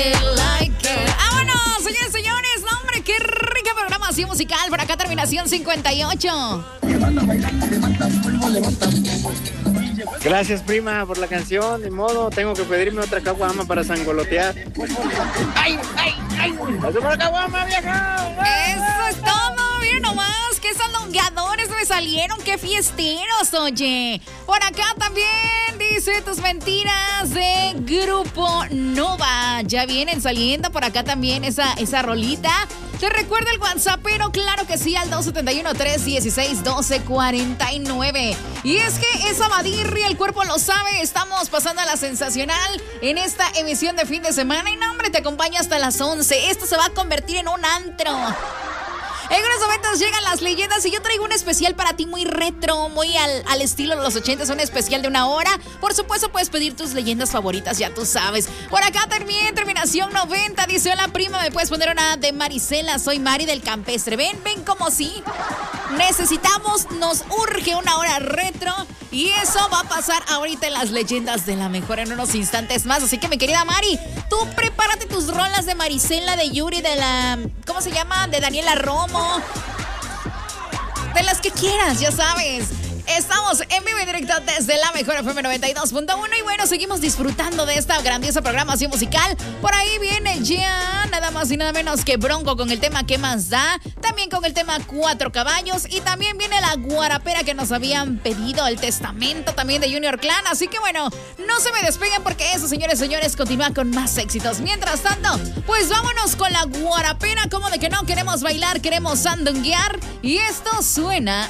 Vámonos, señores y señores. No, hombre, qué rica programación musical. Por acá, terminación 58. Gracias, prima, por la canción. De modo, tengo que pedirme otra caguama para sangolotear. ¡Ay, ay, ay! ¡Hazme una caguama, vieja! Eso es todo. Miren nomás, qué salongadores me salieron. Qué fiesteros, oye. Por acá también dice tus mentiras de Grupo Nova. Ya vienen saliendo por acá también esa rolita. Te recuerdo el WhatsApp, pero claro que sí, al 271-316-1249. Y es que esa Badirri, el cuerpo lo sabe. Estamos pasando a la sensacional en esta emisión de fin de semana. Y no, hombre, te acompaña hasta las 11. Esto se va a convertir en un antro. En unos momentos llegan las leyendas y yo traigo un especial para ti muy retro, muy al estilo de los 80s, un especial de 1 hora. Por supuesto, puedes pedir tus leyendas favoritas, ya tú sabes. Por acá terminación 90, dice: hola prima, ¿me puedes poner una de Marisela? Soy Mari del Campestre. Ven como sí. Nos urge 1 hora retro. Y eso va a pasar ahorita en las leyendas de la mejor en unos instantes más. Así que, mi querida Mari, tú prepárate tus rolas de Marisela, de Yuri, de la... ¿cómo se llama? De Daniela Romo. De las que quieras, ya sabes. Estamos en vivo y directo desde la mejor FM 92.1 y bueno, seguimos disfrutando de esta grandiosa programación musical. Por ahí viene ya nada más y nada menos que Bronco con el tema ¿Qué más da? También con el tema 4 caballos y también viene la guarapera que nos habían pedido, el testamento también de Junior Clan. Así que bueno, no se me despeguen porque eso, señores, continúa con más éxitos. Mientras tanto, pues vámonos con la guarapera. Como de que no queremos bailar, queremos sandunguear y esto suena